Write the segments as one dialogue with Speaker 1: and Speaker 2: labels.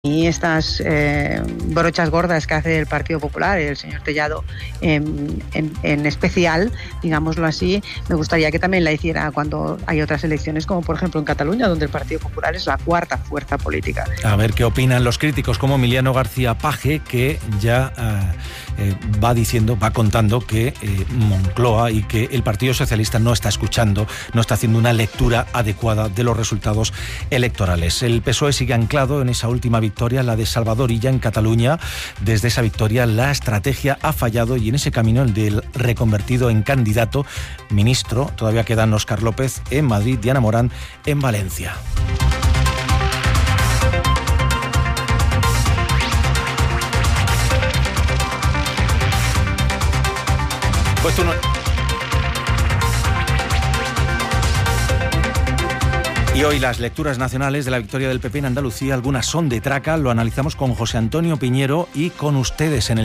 Speaker 1: Y estas brochas gordas que hace el Partido Popular, el señor Tellado en especial, digámoslo así, me gustaría que también la hiciera cuando hay otras elecciones, como por ejemplo en Cataluña, donde el Partido Popular es la cuarta fuerza política.
Speaker 2: A ver qué opinan los críticos, como Emiliano García Paje, que ya va contando que Moncloa y que el Partido Socialista no está escuchando, no está haciendo una lectura adecuada de los resultados electorales. El PSOE sigue anclado en esa última victoria, la de Salvador Illa en Cataluña. Desde esa victoria la estrategia ha fallado y en ese camino el del reconvertido en candidato ministro. Todavía quedan Óscar López en Madrid, Diana Morán en Valencia. Pues tú no... Y hoy las lecturas nacionales de la victoria del PP en Andalucía, algunas son de traca, lo analizamos con José Antonio Piñero y con ustedes en el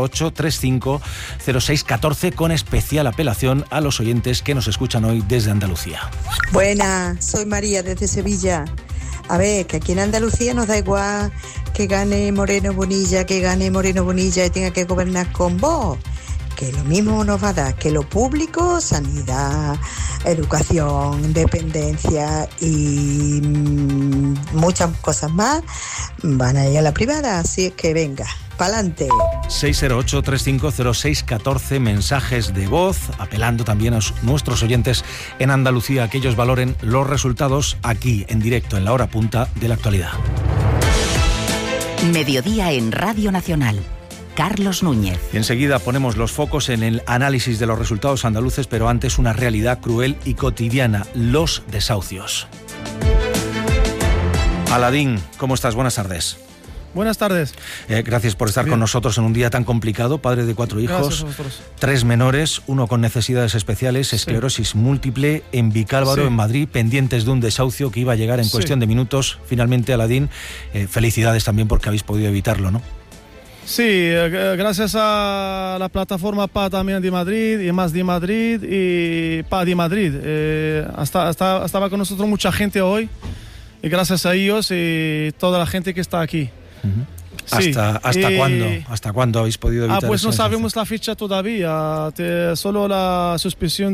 Speaker 2: 608-350614, con especial apelación a los oyentes que nos escuchan hoy desde Andalucía.
Speaker 3: Buenas, soy María desde Sevilla. A ver, que aquí en Andalucía nos da igual que gane Moreno Bonilla y tenga que gobernar con vos. Que lo mismo nos va a dar que lo público, sanidad, educación, dependencia y muchas cosas más van a ir a la privada, así es que venga, pa'lante.
Speaker 2: 608-350614, mensajes de voz, apelando también a nuestros oyentes en Andalucía a que ellos valoren los resultados aquí, en directo, en la hora punta de la actualidad.
Speaker 4: Mediodía en Radio Nacional. Carlos Núñez.
Speaker 2: Y enseguida ponemos los focos en el análisis de los resultados andaluces, pero antes una realidad cruel y cotidiana, los desahucios. Aladín, ¿cómo estás? Buenas tardes.
Speaker 5: Buenas tardes.
Speaker 2: Gracias por estar con nosotros en un día tan complicado, padre de 4 hijos, 3 menores, uno con necesidades especiales, esclerosis múltiple, en Vicálvaro, en Madrid, pendientes de un desahucio que iba a llegar en cuestión de minutos. Finalmente, Aladín, felicidades también porque habéis podido evitarlo, ¿no?
Speaker 5: Sí, gracias a la plataforma PA también de Madrid y Más de Madrid y PA de Madrid. Estaba con nosotros mucha gente hoy y gracias a ellos y toda la gente que está aquí.
Speaker 2: Uh-huh. Sí. ¿Hasta cuándo habéis podido evitar
Speaker 5: pues no
Speaker 2: eso?
Speaker 5: sabemos la fecha todavía. Solo la suspensión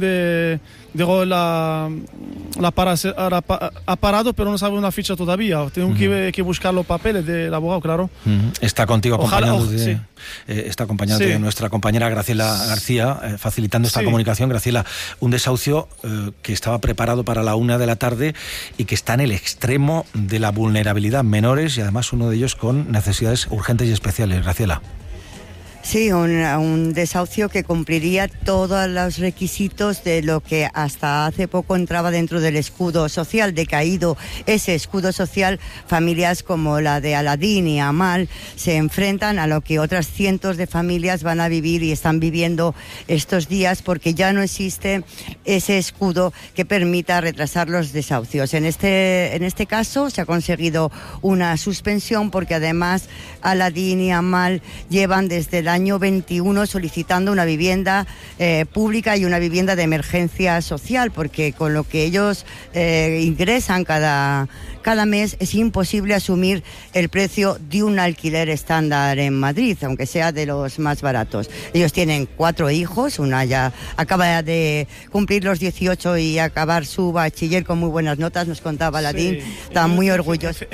Speaker 5: ha parado, pero no sabemos la fecha todavía. Tengo que buscar los papeles del abogado, claro.
Speaker 2: Está contigo acompañado está acompañado de nuestra compañera Graciela García, facilitando esta comunicación. Graciela, un desahucio que estaba preparado para la 1 de la tarde y que está en el extremo de la vulnerabilidad, menores y además uno de ellos con necesidades urgentes y especiales. Graciela.
Speaker 6: Sí, un desahucio que cumpliría todos los requisitos de lo que hasta hace poco entraba dentro del escudo social. Decaído ese escudo social, familias como la de Aladín y Amal se enfrentan a lo que otras cientos de familias van a vivir y están viviendo estos días, porque ya no existe ese escudo que permita retrasar los desahucios. En este caso se ha conseguido una suspensión porque además Aladín y Amal llevan desde el año 21 solicitando una vivienda pública y una vivienda de emergencia social, porque con lo que ellos ingresan cada mes es imposible asumir el precio de un alquiler estándar en Madrid, aunque sea de los más baratos. Ellos tienen 4 hijos, una ya acaba de cumplir los 18 y acabar su bachiller con muy buenas notas, nos contaba Aladín, está muy orgulloso.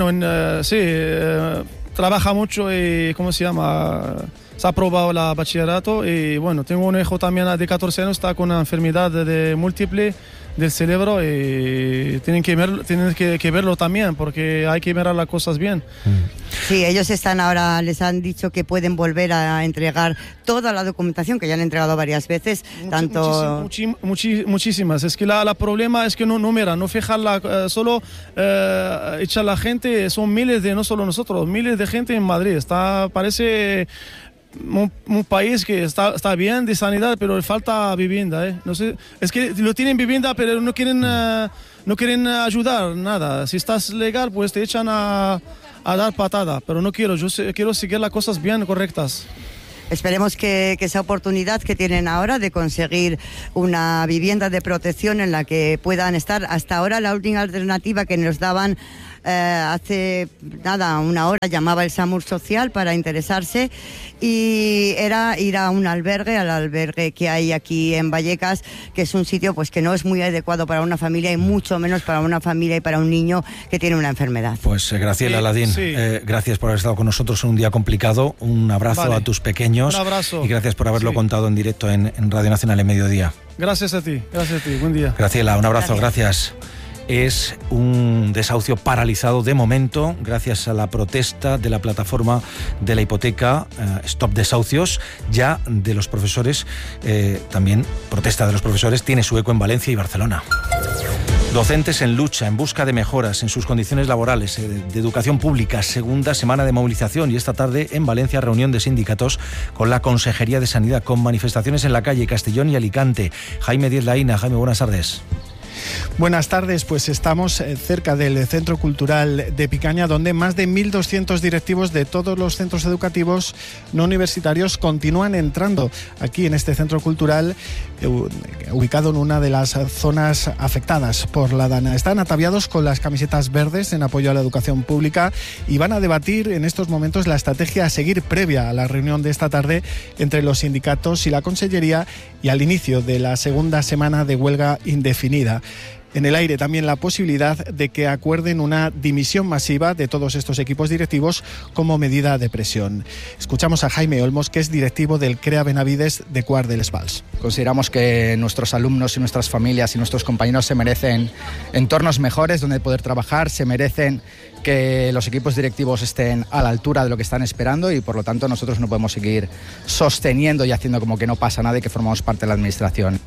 Speaker 5: Trabaja mucho y, se ha aprobado el bachillerato y bueno, tengo un hijo también de 14 años, está con una enfermedad múltiple del cerebro y tienen que verlo también porque hay que mirar las cosas bien.
Speaker 6: Sí, ellos están ahora, les han dicho que pueden volver a entregar toda la documentación que ya han entregado varias veces.
Speaker 5: Muchísimas. Es que la problema es que no miran, no fijan solo echan la gente, son miles no solo nosotros, miles de gente en Madrid. Parece un país que está bien de sanidad, pero le falta vivienda, No sé, es que lo tienen vivienda, pero no quieren ayudar, nada. Si estás legal, pues te echan a dar patada, pero no quiero. Yo quiero seguir las cosas bien correctas.
Speaker 6: Esperemos que esa oportunidad que tienen ahora de conseguir una vivienda de protección en la que puedan estar. Hasta ahora la última alternativa que nos daban hace nada, una hora llamaba el SAMUR Social para interesarse, y era ir a un albergue, al albergue que hay aquí en Vallecas, que es un sitio pues que no es muy adecuado para una familia y mucho menos para una familia y para un niño que tiene una enfermedad.
Speaker 2: Pues Graciela Ladín, gracias por haber estado con nosotros en un día complicado. Un abrazo a tus pequeños.
Speaker 5: Un abrazo.
Speaker 2: Y gracias por haberlo contado en directo en Radio Nacional en Mediodía.
Speaker 5: Gracias a ti, buen día.
Speaker 2: Graciela, un abrazo, gracias. Es un desahucio paralizado de momento gracias a la protesta de la plataforma de la hipoteca Stop Desahucios, ya de los profesores, también protesta de los profesores, tiene su eco en Valencia y Barcelona. Docentes en lucha, en busca de mejoras en sus condiciones laborales, de educación pública, segunda semana de movilización, y esta tarde en Valencia reunión de sindicatos con la Consejería de Sanidad, con manifestaciones en la calle Castellón y Alicante. Jaime Díez Laína. Jaime, buenas tardes.
Speaker 7: Buenas tardes, pues estamos cerca del Centro Cultural de Picaña, donde más de 1.200 directivos de todos los centros educativos no universitarios continúan entrando aquí en este centro cultural, ubicado en una de las zonas afectadas por la DANA. Están ataviados con las camisetas verdes en apoyo a la educación pública y van a debatir en estos momentos la estrategia a seguir previa a la reunión de esta tarde entre los sindicatos y la Consellería, y al inicio de la segunda semana de huelga indefinida. En el aire también la posibilidad de que acuerden una dimisión masiva de todos estos equipos directivos como medida de presión. Escuchamos a Jaime Olmos, que es directivo del CREA Benavides de Quart de les Valls.
Speaker 8: Consideramos que nuestros alumnos y nuestras familias y nuestros compañeros se merecen entornos mejores donde poder trabajar, se merecen que los equipos directivos estén a la altura de lo que están esperando, y por lo tanto nosotros no podemos seguir sosteniendo y haciendo como que no pasa nada y que formamos parte de la administración.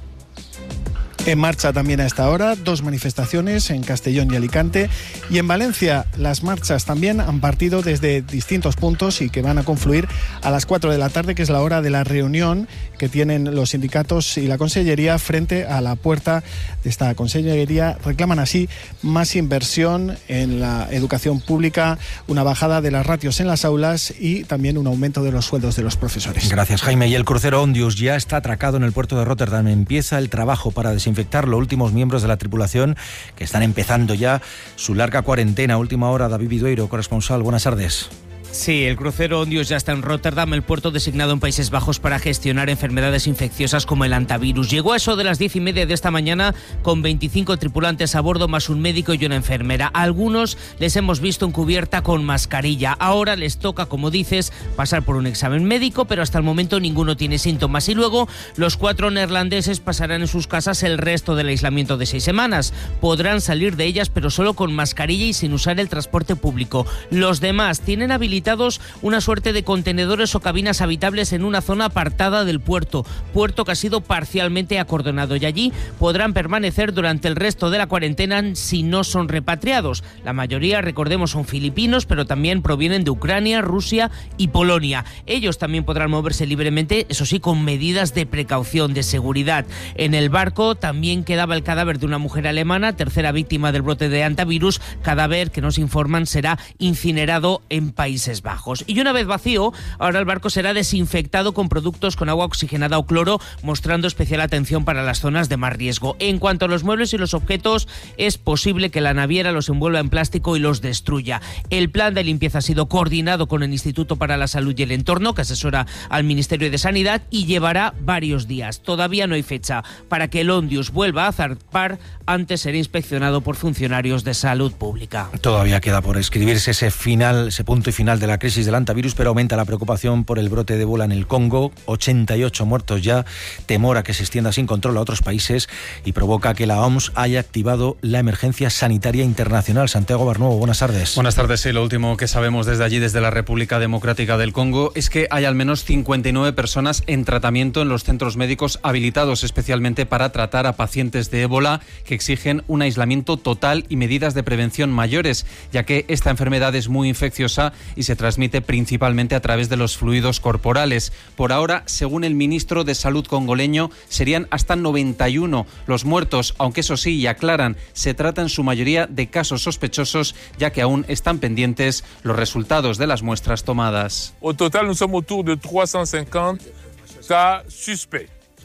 Speaker 7: En marcha también a esta hora 2 manifestaciones en Castellón y Alicante, y en Valencia las marchas también han partido desde distintos puntos y que van a confluir a las 4 de la tarde, que es la hora de la reunión que tienen los sindicatos y la Consellería frente a la puerta de esta Consellería. Reclaman así más inversión en la educación pública, una bajada de las ratios en las aulas y también un aumento de los sueldos de los profesores.
Speaker 2: Gracias, Jaime. Y el crucero Ondius ya está atracado en el puerto de Rotterdam. Empieza el trabajo para desinfectar los últimos miembros de la tripulación, que están empezando ya su larga cuarentena. Última hora, David Vidueiro, corresponsal. Buenas tardes.
Speaker 9: Sí, el crucero Ondius ya está en Rotterdam, el puerto designado en Países Bajos para gestionar enfermedades infecciosas como el hantavirus. Llegó a eso de las 10:30 de esta mañana con 25 tripulantes a bordo, más un médico y una enfermera. A algunos les hemos visto en cubierta con mascarilla. Ahora les toca, como dices, pasar por un examen médico, pero hasta el momento ninguno tiene síntomas. Y luego los 4 neerlandeses pasarán en sus casas el resto del aislamiento de 6 semanas. Podrán salir de ellas, pero solo con mascarilla y sin usar el transporte público. Los demás tienen habilitados una suerte de contenedores o cabinas habitables en una zona apartada del puerto que ha sido parcialmente acordonado, y allí podrán permanecer durante el resto de la cuarentena si no son repatriados. La mayoría, recordemos, son filipinos, pero también provienen de Ucrania, Rusia y Polonia. Ellos también podrán moverse libremente, eso sí, con medidas de precaución, de seguridad. En el barco también quedaba el cadáver de una mujer alemana, tercera víctima del brote de hantavirus, cadáver que nos informan será incinerado en Países Bajos. Y una vez vacío, ahora el barco será desinfectado con productos con agua oxigenada o cloro, mostrando especial atención para las zonas de más riesgo. En cuanto a los muebles y los objetos, es posible que la naviera los envuelva en plástico y los destruya. El plan de limpieza ha sido coordinado con el Instituto para la Salud y el Entorno, que asesora al Ministerio de Sanidad, y llevará varios días. Todavía no hay fecha para que el Ondius vuelva a zarpar. Antes será inspeccionado por funcionarios de salud pública.
Speaker 2: Todavía queda por escribirse ese punto y final de la crisis del hantavirus, pero aumenta la preocupación por el brote de ébola en el Congo. 88 muertos ya, temor a que se extienda sin control a otros países y provoca que la OMS haya activado la emergencia sanitaria internacional. Santiago Barnuevo, buenas tardes.
Speaker 10: Buenas tardes. Sí, lo último que sabemos desde allí, desde la República Democrática del Congo, es que hay al menos 59 personas en tratamiento en los centros médicos habilitados especialmente para tratar a pacientes de ébola, que exigen un aislamiento total y medidas de prevención mayores, ya que esta enfermedad es muy infecciosa y se transmite principalmente a través de los fluidos corporales. Por ahora, según el ministro de Salud congoleño, serían hasta 91 los muertos, aunque eso sí, y aclaran, se trata en su mayoría de casos sospechosos, ya que aún están pendientes los resultados de las muestras tomadas.
Speaker 11: Au total, nous sommes autour de 350 cas suspects.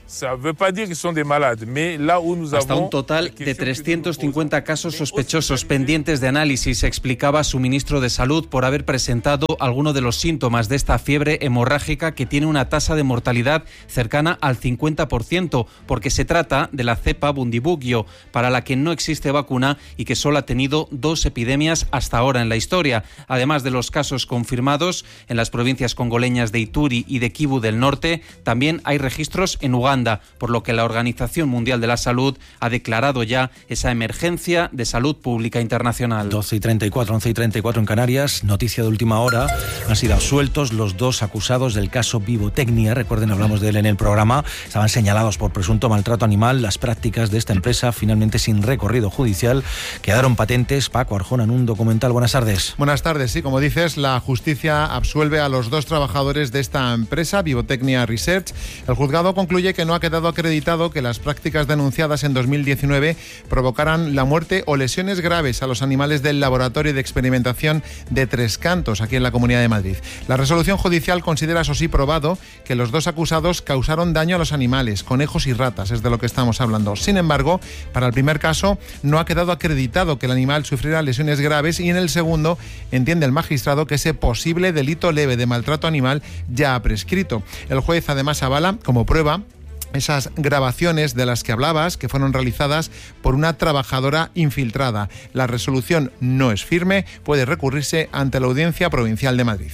Speaker 10: Hasta un total de 350 casos sospechosos pendientes de análisis, explicaba su ministro de Salud, por haber presentado alguno de los síntomas de esta fiebre hemorrágica que tiene una tasa de mortalidad cercana al 50%, porque se trata de la cepa Bundibugyo, para la que no existe vacuna y que solo ha tenido 2 epidemias hasta ahora en la historia. Además de los casos confirmados en las provincias congoleñas de Ituri y de Kivu del Norte, también hay registros en Uganda, por lo que la Organización Mundial de la Salud ha declarado ya esa emergencia de salud pública internacional.
Speaker 2: 12:34, 11:34 en Canarias. Noticia de última hora. Han sido absueltos los 2 acusados del caso Vivotecnia. Recuerden, hablamos de él en el programa. Estaban señalados por presunto maltrato animal. Las prácticas de esta empresa, finalmente sin recorrido judicial, quedaron patentes. Paco Arjona, en un documental. Buenas tardes.
Speaker 11: Buenas tardes. Sí, como dices, la justicia absuelve a los 2 trabajadores de esta empresa, Vivotecnia Research. El juzgado concluye que no ha quedado acreditado que las prácticas denunciadas en 2019 provocaran la muerte o lesiones graves a los animales del laboratorio de experimentación de Tres Cantos, aquí en la Comunidad de Madrid. La resolución judicial considera, eso sí, probado que los 2 acusados causaron daño a los animales, conejos y ratas, es de lo que estamos hablando. Sin embargo, para el primer caso no ha quedado acreditado que el animal sufriera lesiones graves, y en el segundo entiende el magistrado que ese posible delito leve de maltrato animal ya ha prescrito. El juez además avala como prueba esas grabaciones de las que hablabas, que fueron realizadas por una trabajadora infiltrada. La resolución no es firme, puede recurrirse ante la Audiencia Provincial de Madrid.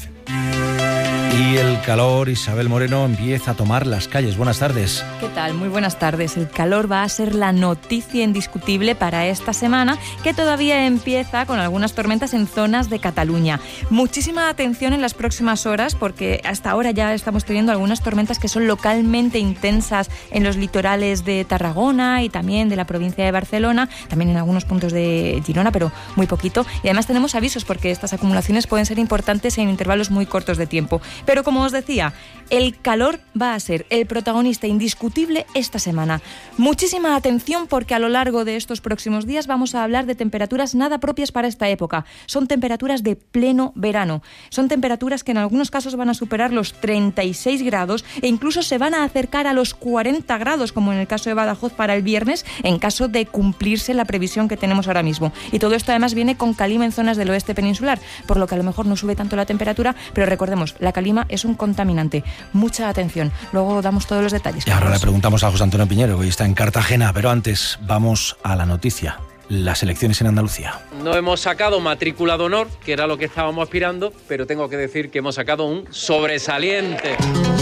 Speaker 2: Y el calor, Isabel Moreno, empieza a tomar las calles. Buenas tardes.
Speaker 12: ¿Qué tal? Muy buenas tardes. El calor va a ser la noticia indiscutible para esta semana, que todavía empieza con algunas tormentas en zonas de Cataluña. Muchísima atención en las próximas horas, porque hasta ahora ya estamos teniendo algunas tormentas que son localmente intensas en los litorales de Tarragona y también de la provincia de Barcelona, también en algunos puntos de Girona, pero muy poquito. Y además tenemos avisos, porque estas acumulaciones pueden ser importantes en intervalos muy cortos de tiempo. Pero como os decía, el calor va a ser el protagonista indiscutible esta semana. Muchísima atención, porque a lo largo de estos próximos días vamos a hablar de temperaturas nada propias para esta época. Son temperaturas de pleno verano. Son temperaturas que en algunos casos van a superar los 36 grados e incluso se van a acercar a los 40 grados, como en el caso de Badajoz para el viernes, en caso de cumplirse la previsión que tenemos ahora mismo. Y todo esto además viene con calima en zonas del oeste peninsular, por lo que a lo mejor no sube tanto la temperatura, pero recordemos, la calima es un contaminante. Mucha atención. Luego damos todos los detalles.
Speaker 2: Y ahora le preguntamos a José Antonio Piñero, que hoy está en Cartagena, pero antes vamos a la noticia. Las elecciones en Andalucía.
Speaker 13: No hemos sacado matrícula de honor, que era lo que estábamos aspirando, pero tengo que decir que hemos sacado un sobresaliente.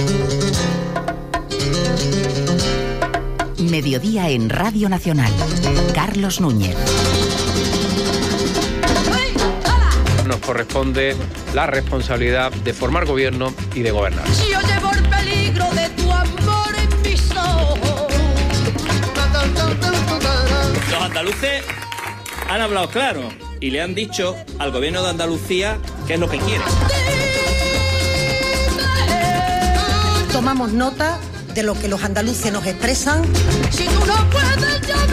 Speaker 4: Mediodía en Radio Nacional. Carlos Núñez.
Speaker 13: Nos corresponde la responsabilidad de formar gobierno y de gobernar.
Speaker 14: Si yo llevo el peligro de tu amor en mis ojos.
Speaker 15: Los andaluces han hablado claro y le han dicho al gobierno de Andalucía qué es lo que quiere.
Speaker 16: Tomamos nota de lo que los andaluces nos expresan.
Speaker 14: Si tú no puedes, ya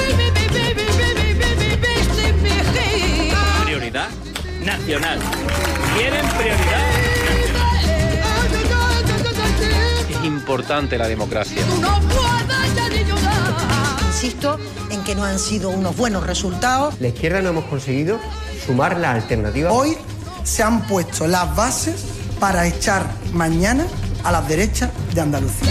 Speaker 15: Prioridad nacional. Quieren prioridad nacional.
Speaker 13: Es importante la democracia.
Speaker 16: Insisto en que no han sido unos buenos resultados.
Speaker 17: La izquierda no hemos conseguido sumar la alternativa.
Speaker 18: Hoy se han puesto las bases para echar mañana a las derechas de Andalucía.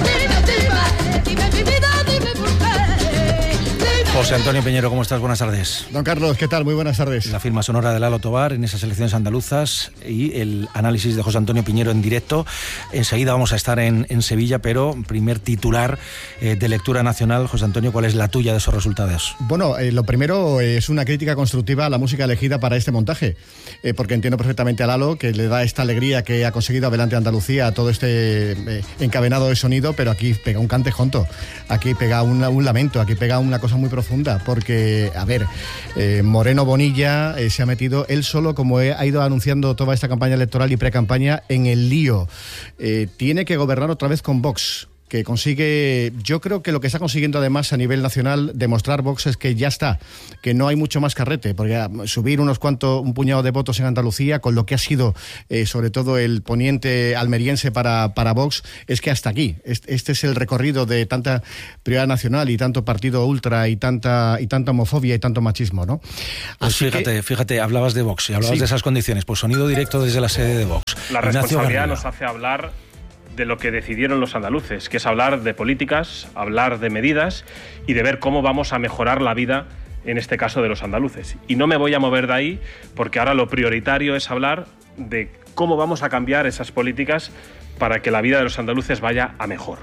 Speaker 2: José Antonio Piñero, ¿cómo estás? Buenas tardes.
Speaker 19: Don Carlos, ¿qué tal? Muy buenas tardes.
Speaker 2: La firma sonora de Lalo Tobar en esas elecciones andaluzas y el análisis de José Antonio Piñero en directo. Enseguida vamos a estar en Sevilla, pero primer titular de lectura nacional. José Antonio, ¿cuál es la tuya de esos resultados?
Speaker 19: Bueno, lo primero es una crítica constructiva a la música elegida para este montaje, porque entiendo perfectamente a Lalo, que le da esta alegría que ha conseguido adelante Andalucía a todo este encadenado de sonido, pero aquí pega un cante jonto, aquí pega un lamento, aquí pega una cosa muy profunda, porque, a ver, Moreno Bonilla se ha metido él solo, como ha ido anunciando toda esta campaña electoral y pre-campaña, en el lío. Tiene que gobernar otra vez con Vox, que consigue, yo creo que lo que está consiguiendo además a nivel nacional demostrar Vox es que ya está, que no hay mucho más carrete, porque subir un puñado de votos en Andalucía con lo que ha sido sobre todo el poniente almeriense para Vox, es que hasta aquí, este es el recorrido de tanta prioridad nacional y tanto partido ultra y tanta homofobia y tanto machismo, ¿no?
Speaker 2: Pues fíjate, hablabas de Vox y hablabas de esas condiciones, pues sonido directo desde la sede de Vox.
Speaker 20: La responsabilidad nos hace hablar de lo que decidieron los andaluces, que es hablar de políticas, hablar de medidas y de ver cómo vamos a mejorar la vida, en este caso, de los andaluces. Y no me voy a mover de ahí porque ahora lo prioritario es hablar de cómo vamos a cambiar esas políticas para que la vida de los andaluces vaya a mejor.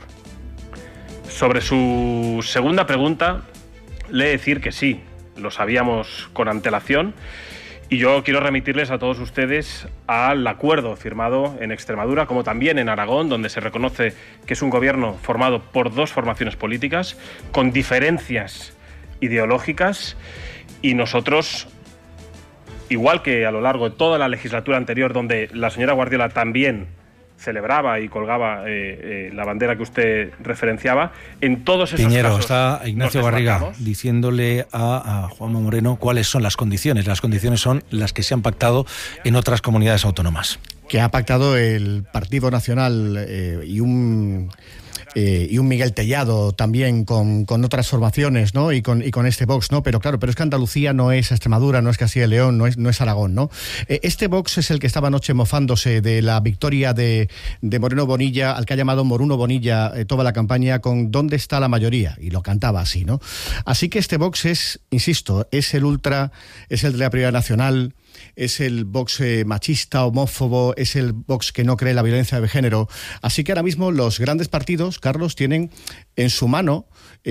Speaker 20: Sobre su segunda pregunta, le he de decir que sí, lo sabíamos con antelación. Y yo quiero remitirles a todos ustedes al acuerdo firmado en Extremadura, como también en Aragón, donde se reconoce que es un gobierno formado por dos formaciones políticas, con diferencias ideológicas, y nosotros, igual que a lo largo de toda la legislatura anterior, donde la señora Guardiola también celebraba y colgaba la bandera que usted referenciaba, en todos esos
Speaker 2: Piñero,
Speaker 20: casos
Speaker 2: está Ignacio Barriga diciéndole a Juanma Moreno cuáles son las condiciones. Las condiciones son las que se han pactado en otras comunidades autónomas.
Speaker 19: Que ha pactado el Partido Nacional y un Miguel Tellado también con otras formaciones, ¿no? Y con este Vox, ¿no? Pero claro, es que Andalucía no es Extremadura, no es Castilla y León, no es Aragón, ¿no? Este Vox es el que estaba anoche mofándose de la victoria de Moreno Bonilla, al que ha llamado Moruno Bonilla toda la campaña con ¿dónde está la mayoría? Y lo cantaba así, ¿no? Así que este Vox es, insisto, es el ultra, es el de la prioridad nacional, es el Vox machista, homófobo, es el Vox que no cree en la violencia de género. Así que ahora mismo los grandes partidos, Carlos, tienen en su mano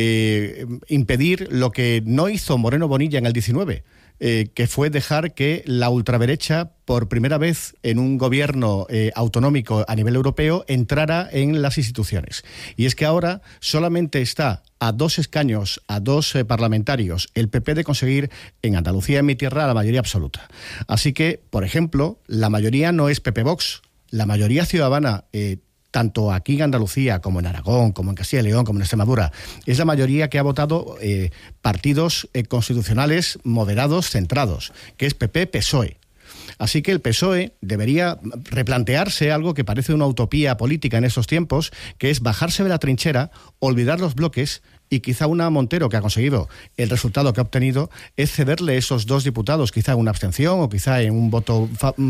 Speaker 19: impedir lo que no hizo Moreno Bonilla en el 19, que fue dejar que la ultraderecha, por primera vez en un gobierno autonómico a nivel europeo, entrara en las instituciones. Y es que ahora solamente está a 2 escaños, a 2 parlamentarios, el PP de conseguir en Andalucía, en mi tierra, la mayoría absoluta. Así que, por ejemplo, la mayoría no es PP-Vox, la mayoría ciudadana, tanto aquí en Andalucía, como en Aragón, como en Castilla y León, como en Extremadura, es la mayoría que ha votado partidos constitucionales moderados, centrados, que es PP-PSOE. Así que el PSOE debería replantearse algo que parece una utopía política en estos tiempos, que es bajarse de la trinchera, olvidar los bloques, y quizá una Montero, que ha conseguido el resultado que ha obtenido, es cederle esos 2 diputados, quizá en una abstención o quizá en un voto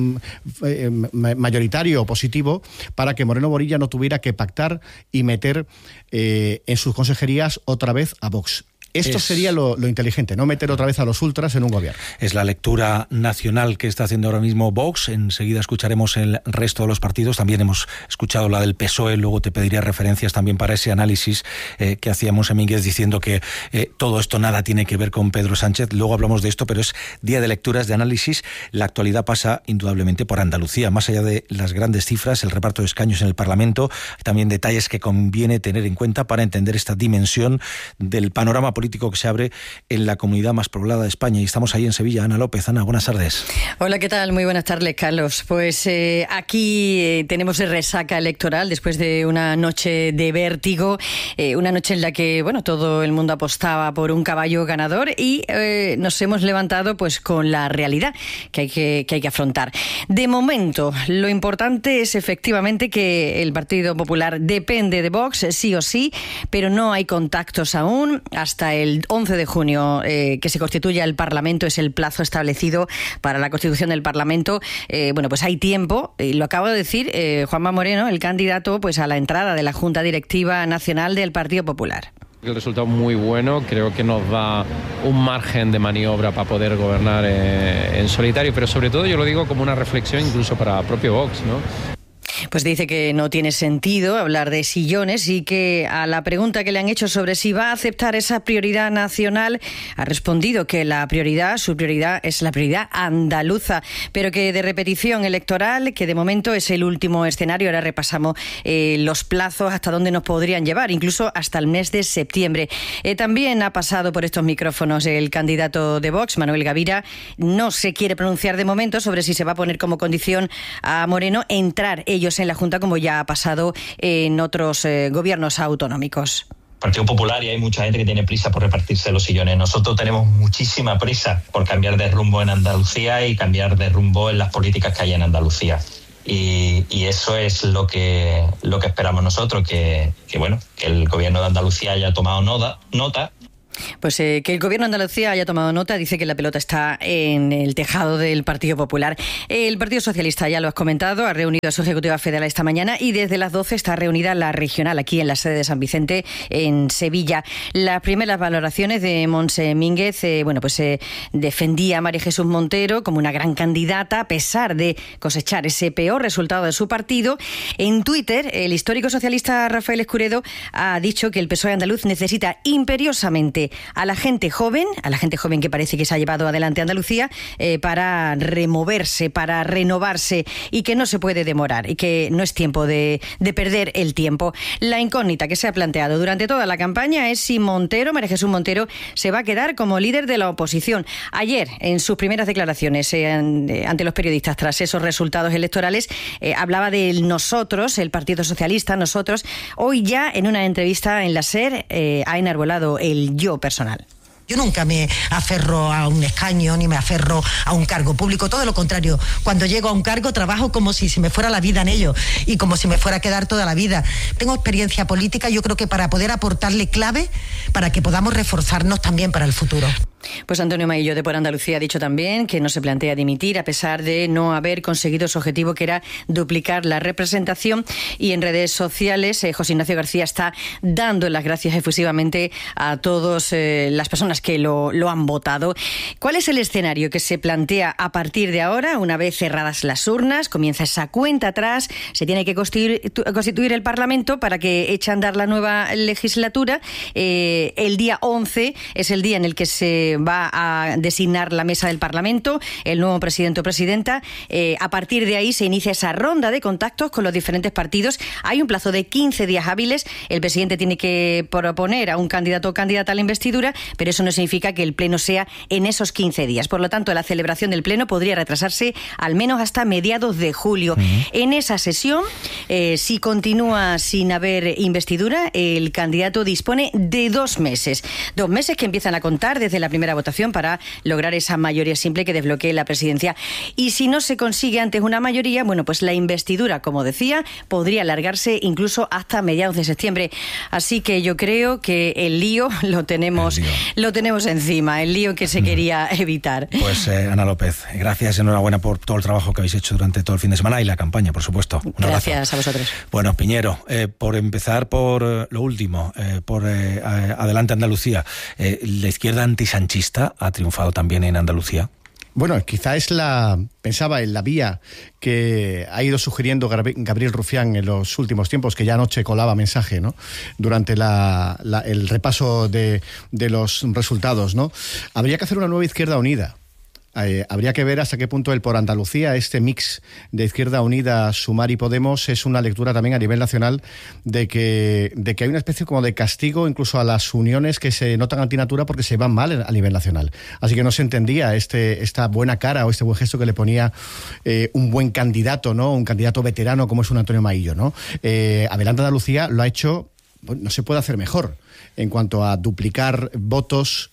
Speaker 19: mayoritario o positivo, para que Moreno Bonilla no tuviera que pactar y meter en sus consejerías otra vez a Vox. Esto sería lo inteligente, no meter otra vez a los ultras en un gobierno.
Speaker 2: Es la lectura nacional que está haciendo ahora mismo Vox. Enseguida escucharemos el resto de los partidos. También hemos escuchado la del PSOE. Luego te pediría referencias también para ese análisis que hacíamos en Mínguez, diciendo que todo esto nada tiene que ver con Pedro Sánchez. Luego hablamos de esto, pero es día de lecturas, de análisis. La actualidad pasa indudablemente por Andalucía. Más allá de las grandes cifras, el reparto de escaños en el Parlamento, hay también detalles que conviene tener en cuenta para entender esta dimensión del panorama político que se abre en la comunidad más poblada de España. Y estamos ahí en Sevilla. Ana López. Ana, buenas tardes.
Speaker 21: Hola, ¿qué tal? Muy buenas tardes, Carlos. Pues aquí tenemos resaca electoral después de una noche de vértigo, una noche en la que, bueno, todo el mundo apostaba por un caballo ganador y nos hemos levantado pues con la realidad que hay que afrontar. De momento, lo importante es efectivamente que el Partido Popular depende de Vox, sí o sí, pero no hay contactos aún. Hasta el 11 de junio que se constituya el Parlamento es el plazo establecido para la constitución del Parlamento. Bueno, pues hay tiempo, y lo acabo de decir Juanma Moreno, el candidato pues a la entrada de la Junta Directiva Nacional del Partido Popular.
Speaker 22: El resultado muy bueno, creo que nos da un margen de maniobra para poder gobernar en solitario, pero sobre todo yo lo digo como una reflexión incluso para propio Vox, ¿no?
Speaker 21: Pues dice que no tiene sentido hablar de sillones y que a la pregunta que le han hecho sobre si va a aceptar esa prioridad nacional, ha respondido que su prioridad es la prioridad andaluza, pero que de repetición electoral, que de momento es el último escenario. Ahora repasamos los plazos hasta dónde nos podrían llevar, incluso hasta el mes de septiembre. También ha pasado por estos micrófonos el candidato de Vox, Manuel Gavira. No se quiere pronunciar de momento sobre si se va a poner como condición a Moreno entrar ellos cambios en la Junta, como ya ha pasado en otros gobiernos autonómicos.
Speaker 1: Partido Popular, y hay mucha gente que tiene prisa por repartirse los sillones. Nosotros tenemos muchísima prisa por cambiar de rumbo en Andalucía y cambiar de rumbo en las políticas que hay en Andalucía. Y eso es lo que esperamos nosotros, que el gobierno de Andalucía haya tomado nota.
Speaker 21: Pues que el gobierno de Andalucía haya tomado nota, dice que la pelota está en el tejado del Partido Popular. El Partido Socialista, ya lo has comentado, ha reunido a su Ejecutiva Federal esta mañana y desde las 12 está reunida la regional aquí en la sede de San Vicente, en Sevilla. Las primeras valoraciones de Montse Mínguez, defendía a María Jesús Montero como una gran candidata a pesar de cosechar ese peor resultado de su partido. En Twitter, el histórico socialista Rafael Escuredo ha dicho que el PSOE andaluz necesita imperiosamente a la gente joven que parece que se ha llevado adelante Andalucía, para removerse, para renovarse, y que no se puede demorar y que no es tiempo de perder el tiempo. La incógnita que se ha planteado durante toda la campaña es si María Jesús Montero, se va a quedar como líder de la oposición. Ayer, en sus primeras declaraciones ante los periodistas tras esos resultados electorales, hablaba del nosotros, el Partido Socialista, nosotros. Hoy ya, en una entrevista en la SER, ha enarbolado el yo personal.
Speaker 16: Yo nunca me aferro a un escaño ni me aferro a un cargo público, todo lo contrario. Cuando llego a un cargo trabajo como si se me fuera la vida en ello y como si me fuera a quedar toda la vida. Tengo experiencia política, yo creo que para poder aportarle clave para que podamos reforzarnos también para el futuro.
Speaker 21: Pues Antonio Maillo de Por Andalucía ha dicho también que no se plantea dimitir a pesar de no haber conseguido su objetivo, que era duplicar la representación. Y en redes sociales, José Ignacio García está dando las gracias efusivamente a todas las personas que lo han votado. ¿Cuál es el escenario que se plantea a partir de ahora? Una vez cerradas las urnas, comienza esa cuenta atrás, se tiene que constituir el Parlamento para que eche a andar la nueva legislatura. El día 11 es el día en el que se va a designar la mesa del Parlamento, el nuevo presidente o presidenta. A partir de ahí se inicia esa ronda de contactos con los diferentes partidos. Hay un plazo de 15 días hábiles. El presidente tiene que proponer a un candidato o candidata a la investidura, pero eso no significa que el pleno sea en esos 15 días. Por lo tanto, la celebración del pleno podría retrasarse al menos hasta mediados de julio. En esa sesión, si continúa sin haber investidura, el candidato dispone de 2 meses. 2 meses que empiezan a contar desde la primera votación para lograr esa mayoría simple que desbloquee la presidencia. Y si no se consigue antes una mayoría, pues la investidura, como decía, podría alargarse incluso hasta mediados de septiembre. Así que yo creo que el lío lo tenemos encima, el lío que se quería evitar.
Speaker 2: Pues Ana López, gracias, enhorabuena por todo el trabajo que habéis hecho durante todo el fin de semana y la campaña, por supuesto.
Speaker 21: Gracias a vosotros.
Speaker 2: Bueno, Piñero, por empezar por lo último, por Adelante Andalucía, la izquierda antisanchista ha triunfado también en Andalucía.
Speaker 19: Bueno, quizá pensaba en la vía que ha ido sugiriendo Gabriel Rufián en los últimos tiempos, que ya anoche colaba mensaje, ¿no?, durante el repaso de los resultados, ¿no? Habría que hacer una nueva izquierda unida. Habría que ver hasta qué punto el Por Andalucía, este mix de Izquierda Unida, Sumar y Podemos, es una lectura también a nivel nacional de que hay una especie como de castigo incluso a las uniones que se notan antinatura porque se van mal a nivel nacional. Así que no se entendía esta buena cara o este buen gesto que le ponía un buen candidato, ¿no?, un candidato veterano como es un Antonio Maillo, ¿no? Adelante Andalucía lo ha hecho, no se puede hacer mejor. En cuanto a duplicar votos,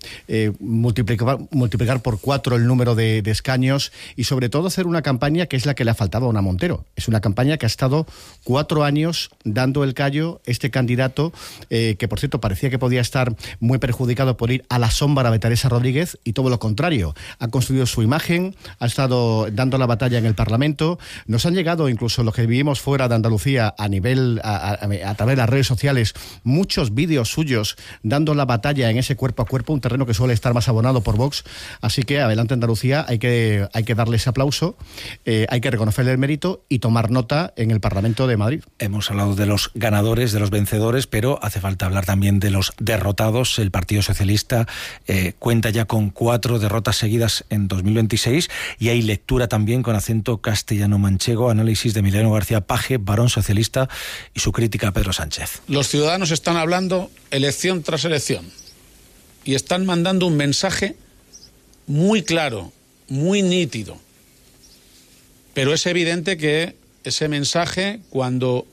Speaker 19: multiplicar por 4 el número de escaños y sobre todo hacer una campaña que es la que le ha faltado a Ana Montero. Es una campaña que ha estado 4 años dando el callo este candidato, que por cierto parecía que podía estar muy perjudicado por ir a la sombra de Teresa Rodríguez, y todo lo contrario. Ha construido su imagen, ha estado dando la batalla en el Parlamento. Nos han llegado incluso los que vivimos fuera de Andalucía a través de las redes sociales muchos vídeos suyos dando la batalla en ese cuerpo a cuerpo, un terreno que suele estar más abonado por Vox. Así que Adelante Andalucía, hay que darle ese aplauso, hay que reconocerle el mérito y tomar nota en el Parlamento de Madrid.
Speaker 2: Hemos hablado de los ganadores, de los vencedores, pero hace falta hablar también de los derrotados. El Partido Socialista cuenta ya con 4 derrotas seguidas en 2026 y hay lectura también con acento castellano-manchego, análisis de Emiliano García Paje, varón socialista, y su crítica a Pedro Sánchez.
Speaker 3: Los ciudadanos están hablando elección tras elección y están mandando un mensaje muy claro, muy nítido, pero es evidente que ese mensaje cuando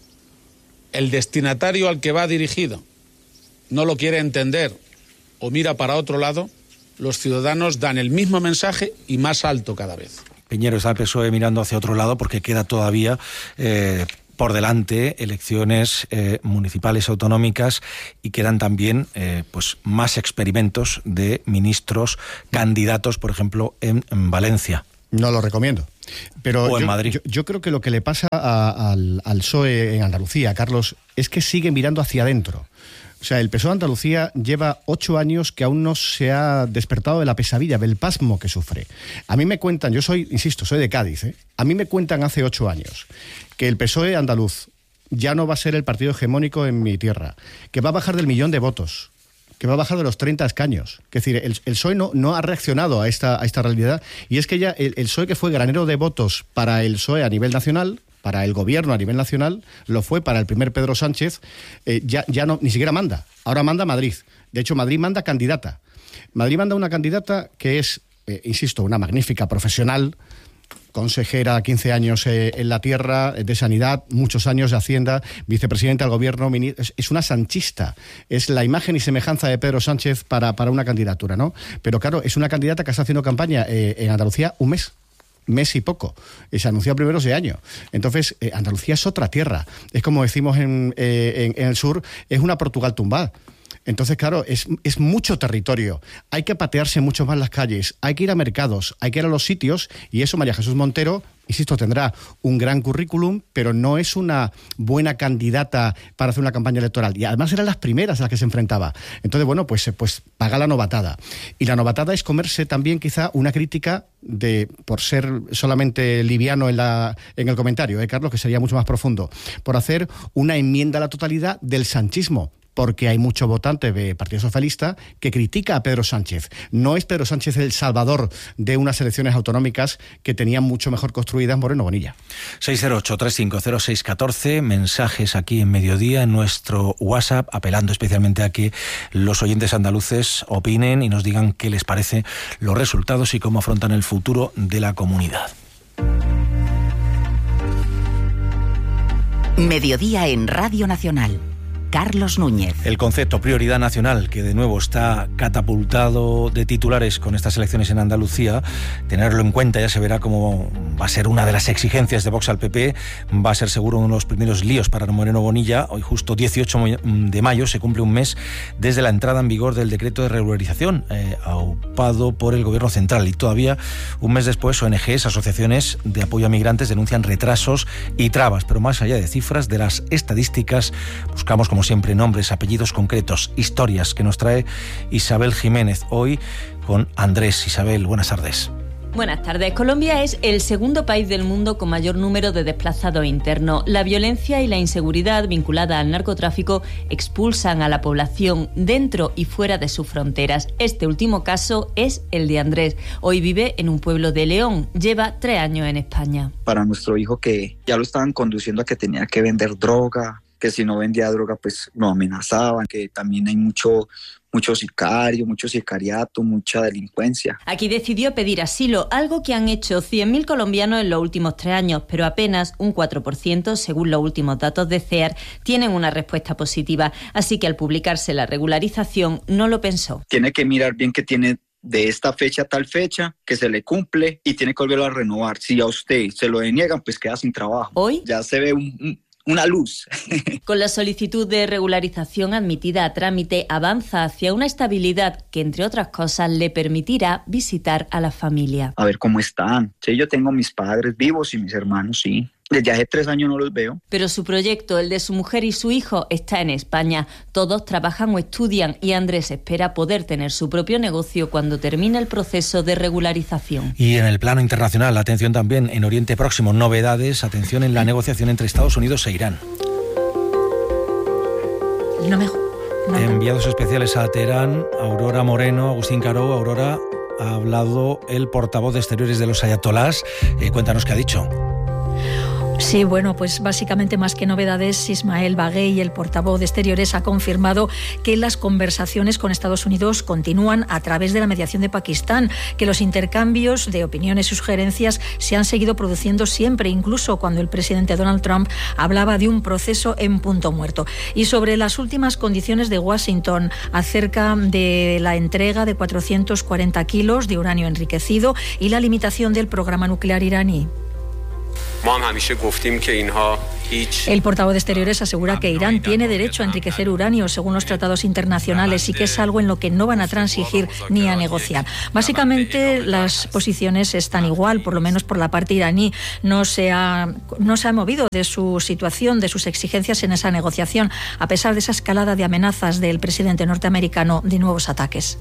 Speaker 3: el destinatario al que va dirigido no lo quiere entender o mira para otro lado, los ciudadanos dan el mismo mensaje y más alto cada vez.
Speaker 2: Piñero, está el PSOE mirando hacia otro lado porque queda todavía por delante elecciones municipales, autonómicas, y quedan también pues más experimentos de ministros candidatos, por ejemplo, en Valencia.
Speaker 19: No lo recomiendo. Pero
Speaker 2: o en Madrid.
Speaker 19: Yo creo que lo que le pasa al PSOE en Andalucía, Carlos, es que sigue mirando hacia adentro. O sea, el PSOE de Andalucía lleva 8 años que aún no se ha despertado de la pesadilla, del pasmo que sufre. A mí me cuentan, yo soy de Cádiz, a mí me cuentan hace 8 años que el PSOE andaluz ya no va a ser el partido hegemónico en mi tierra, que va a bajar del 1.000.000 de votos, que va a bajar de los 30 escaños. Es decir, el PSOE no ha reaccionado a esta realidad, y es que ya el PSOE, que fue granero de votos para el PSOE a nivel nacional, para el gobierno a nivel nacional, lo fue para el primer Pedro Sánchez, ya no, ni siquiera manda. Ahora manda Madrid. De hecho, Madrid manda candidata. Madrid manda una candidata que es, insisto, una magnífica profesional, consejera 15 años en la tierra, de Sanidad, muchos años de Hacienda, vicepresidenta del gobierno, es una sanchista, es la imagen y semejanza de Pedro Sánchez para una candidatura, ¿no? Pero claro, es una candidata que está haciendo campaña en Andalucía un mes y poco. Se anunció a primeros de año. Entonces, Andalucía es otra tierra. Es como decimos en el sur, es una Portugal tumbada. Entonces, claro, es mucho territorio. Hay que patearse mucho más las calles, hay que ir a mercados, hay que ir a los sitios, y eso María Jesús Montero, insisto, tendrá un gran currículum, pero no es una buena candidata para hacer una campaña electoral. Y además eran las primeras a las que se enfrentaba. Entonces, bueno, pues paga la novatada. Y la novatada es comerse también quizá una crítica por ser solamente liviano en el comentario, Carlos, que sería mucho más profundo, por hacer una enmienda a la totalidad del sanchismo. Porque hay mucho votante de Partido Socialista que critica a Pedro Sánchez. No es Pedro Sánchez el salvador de unas elecciones autonómicas que tenían mucho mejor construidas Moreno Bonilla.
Speaker 2: 608-350-614, mensajes aquí en Mediodía, en nuestro WhatsApp, apelando especialmente a que los oyentes andaluces opinen y nos digan qué les parece los resultados y cómo afrontan el futuro de la comunidad.
Speaker 4: Mediodía en Radio Nacional. Carlos Núñez.
Speaker 2: El concepto prioridad nacional, que de nuevo está catapultado de titulares con estas elecciones en Andalucía, tenerlo en cuenta, ya se verá cómo va a ser una de las exigencias de Vox al PP, va a ser seguro uno de los primeros líos para Moreno Bonilla. Hoy, justo 18 de mayo, se cumple un mes desde la entrada en vigor del decreto de regularización aupado por el Gobierno central, y todavía un mes después ONGs, asociaciones de apoyo a migrantes, denuncian retrasos y trabas. Pero más allá de cifras, de las estadísticas, buscamos, como siempre, nombres, apellidos concretos, historias que nos trae Isabel Jiménez hoy con Andrés. Isabel, buenas tardes.
Speaker 5: Buenas tardes. Colombia es el segundo país del mundo con mayor número de desplazados internos. La violencia y la inseguridad vinculada al narcotráfico expulsan a la población dentro y fuera de sus fronteras. Este último caso es el de Andrés. Hoy vive en un pueblo de León. Lleva 3 años en España.
Speaker 6: Para nuestro hijo, que ya lo estaban conduciendo a que tenía que vender droga, que si no vendía droga pues lo amenazaban, que también hay mucho sicario, mucho sicariato, mucha delincuencia.
Speaker 5: Aquí decidió pedir asilo, algo que han hecho 100.000 colombianos en los últimos 3 años, pero apenas un 4%, según los últimos datos de CEAR, tienen una respuesta positiva. Así que al publicarse la regularización no lo pensó.
Speaker 6: Tiene que mirar bien que tiene de esta fecha a tal fecha, que se le cumple y tiene que volverlo a renovar. Si a usted se lo deniegan, pues queda sin trabajo.
Speaker 5: Hoy
Speaker 6: ya se ve una luz.
Speaker 5: Con la solicitud de regularización admitida a trámite, avanza hacia una estabilidad que, entre otras cosas, le permitirá visitar a la familia.
Speaker 6: A ver cómo están. Sí, yo tengo mis padres vivos y mis hermanos, sí. Desde hace 3 años no los veo.
Speaker 5: Pero su proyecto, el de su mujer y su hijo, está en España. Todos trabajan o estudian y Andrés espera poder tener su propio negocio cuando termine el proceso de regularización.
Speaker 2: Y en el plano internacional, atención también en Oriente Próximo, novedades, atención en la negociación entre Estados Unidos e Irán. Enviados especiales a Teherán, Aurora Moreno, Agustín Caro. Aurora, ha hablado el portavoz de Exteriores de los ayatolás. Cuéntanos qué ha dicho.
Speaker 7: Sí, bueno, pues básicamente más que novedades, Ismael Baghei, el portavoz de Exteriores, ha confirmado que las conversaciones con Estados Unidos continúan a través de la mediación de Pakistán, que los intercambios de opiniones y sugerencias se han seguido produciendo siempre, incluso cuando el presidente Donald Trump hablaba de un proceso en punto muerto. Y sobre las últimas condiciones de Washington acerca de la entrega de 440 kilos de uranio enriquecido y la limitación del programa nuclear iraní. El portavoz de Exteriores asegura que Irán tiene derecho a enriquecer uranio según los tratados internacionales y que es algo en lo que no van a transigir ni a negociar. Básicamente las posiciones están igual, por lo menos por la parte iraní. No se ha movido de su situación, de sus exigencias en esa negociación, a pesar de esa escalada de amenazas del presidente norteamericano de nuevos ataques.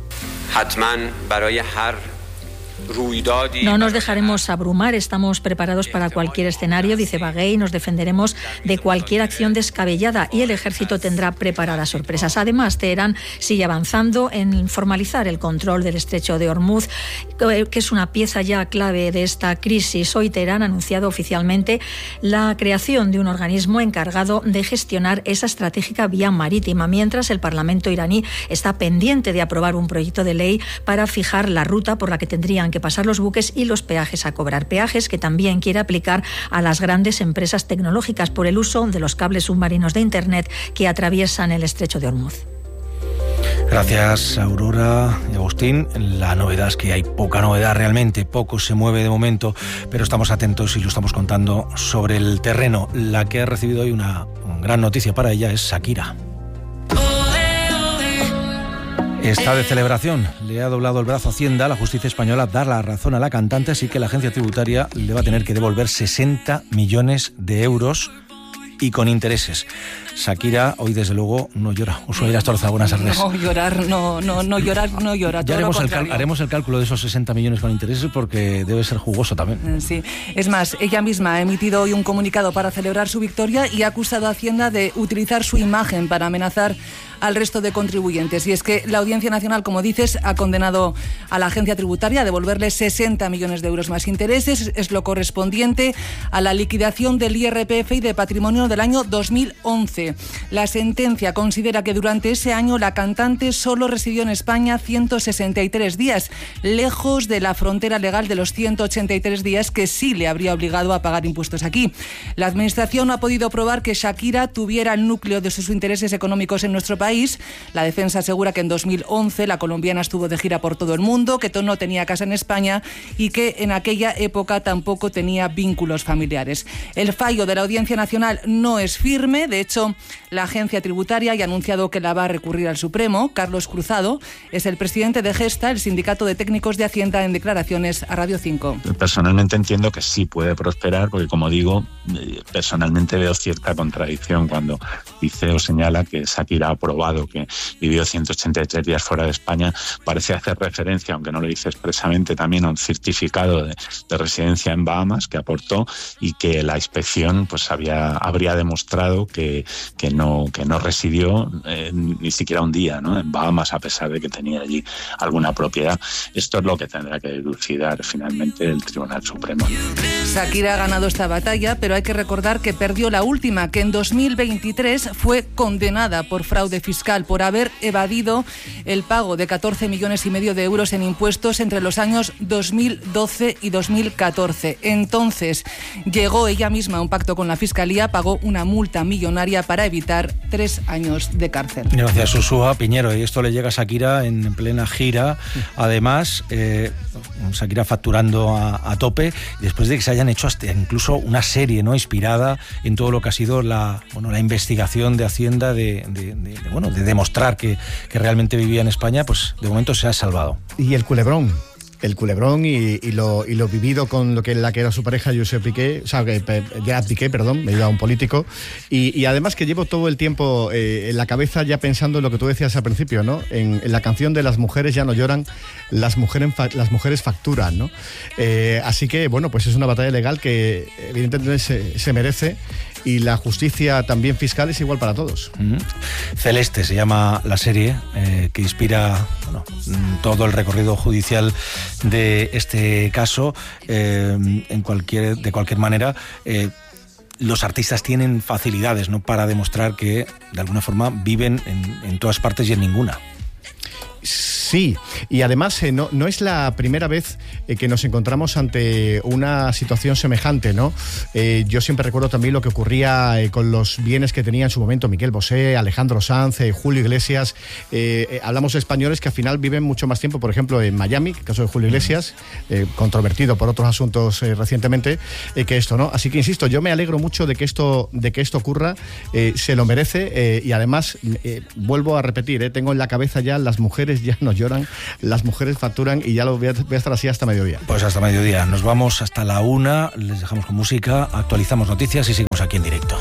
Speaker 7: No nos dejaremos abrumar, estamos preparados para cualquier escenario, dice Baghei, nos defenderemos de cualquier acción descabellada y el ejército tendrá preparadas sorpresas. Además, Teherán sigue avanzando en formalizar el control del estrecho de Hormuz, que es una pieza ya clave de esta crisis. Hoy Teherán ha anunciado oficialmente la creación de un organismo encargado de gestionar esa estratégica vía marítima, mientras el Parlamento iraní está pendiente de aprobar un proyecto de ley para fijar la ruta por la que tendrían que pasar los buques y los peajes a cobrar. Peajes que también quiere aplicar a las grandes empresas tecnológicas por el uso de los cables submarinos de Internet que atraviesan el estrecho de Hormuz.
Speaker 2: Gracias, Aurora y Agustín. La novedad es que hay poca novedad realmente, poco se mueve de momento, pero estamos atentos y lo estamos contando sobre el terreno. La que ha recibido hoy una gran noticia para ella es Shakira. Está de celebración. Le ha doblado el brazo a Hacienda. La justicia española da la razón a la cantante, así que la agencia tributaria le va a tener que devolver 60 millones de euros y con intereses. Shakira hoy desde luego no llora. Ushuaira Astorza, buenas tardes.
Speaker 8: No llorar, no llora.
Speaker 2: Ya haremos el cálculo de esos 60 millones con intereses porque debe ser jugoso también.
Speaker 8: Sí, es más, ella misma ha emitido hoy un comunicado para celebrar su victoria y ha acusado a Hacienda de utilizar su imagen para amenazar al resto de contribuyentes. Y es que la Audiencia Nacional, como dices, ha condenado a la agencia tributaria a devolverle 60 millones de euros más intereses. Es lo correspondiente a la liquidación del IRPF y de patrimonio del año 2011. La sentencia considera que durante ese año la cantante solo residió en España 163 días, lejos de la frontera legal de los 183 días que sí le habría obligado a pagar impuestos aquí. La Administración ha podido probar que Shakira tuviera el núcleo de sus intereses económicos en nuestro país. La defensa asegura que en 2011 la colombiana estuvo de gira por todo el mundo, que no tenía casa en España y que en aquella época tampoco tenía vínculos familiares. El fallo de la Audiencia Nacional no es firme. De hecho, la agencia tributaria ya ha anunciado que la va a recurrir al Supremo. Carlos Cruzado es el presidente de Gesta, el sindicato de técnicos de Hacienda, en declaraciones a Radio 5.
Speaker 23: Personalmente entiendo que sí puede prosperar, porque como digo, personalmente veo cierta contradicción cuando dice o señala que Shakira ha aprobado que vivió 183 días fuera de España. Parece hacer referencia, aunque no lo dice expresamente, también a un certificado de residencia en Bahamas que aportó y que la inspección pues habría demostrado que no residió ni siquiera un día, ¿no?, en Bahamas, a pesar de que tenía allí alguna propiedad. Esto es lo que tendrá que dilucidar finalmente el Tribunal Supremo.
Speaker 8: Shakira ha ganado esta batalla, pero hay que recordar que perdió la última, que en 2023 fue condenada por fraude fiscal por haber evadido el pago de 14 millones y medio de euros en impuestos entre los años 2012 y 2014. Entonces llegó ella misma a un pacto con la Fiscalía, pagó una multa millonaria para evitar 3 años de cárcel.
Speaker 2: Gracias, Ushua. Piñero, y esto le llega a Shakira en plena gira. Además, Shakira facturando a tope, después de que se hayan hecho hasta incluso una serie, ¿no?, inspirada en todo lo que ha sido la investigación de Hacienda de demostrar que realmente vivía en España. Pues de momento se ha salvado.
Speaker 19: Y el culebrón y lo vivido con la que era su pareja, Josep Piqué, Gerard Piqué, me iba a un político, y además que llevo todo el tiempo en la cabeza ya pensando en lo que tú decías al principio, ¿no?, en la canción de Las mujeres ya no lloran, las mujeres facturan, ¿no? Así que, bueno, pues es una batalla legal que evidentemente se merece, y la justicia también fiscal es igual para todos.
Speaker 2: Celeste se llama la serie, que inspira todo el recorrido judicial de este caso. De cualquier manera, los artistas tienen facilidades, ¿no?, para demostrar que de alguna forma viven en todas partes y en ninguna.
Speaker 19: Sí, y además no es la primera vez que nos encontramos ante una situación semejante, ¿no? Yo siempre recuerdo también lo que ocurría con los bienes que tenía en su momento Miguel Bosé, Alejandro Sanz, Julio Iglesias. Hablamos de españoles que al final viven mucho más tiempo, por ejemplo, en Miami, el caso de Julio Iglesias, controvertido por otros asuntos recientemente, que esto, ¿no? Así que insisto, yo me alegro mucho de que esto ocurra, se lo merece, y además vuelvo a repetir, tengo en la cabeza ya las mujeres ya no lloran, las mujeres facturan, y ya lo voy a estar así hasta mediodía.
Speaker 2: Pues hasta mediodía, nos vamos hasta la 1, les dejamos con música, actualizamos noticias y seguimos aquí en directo.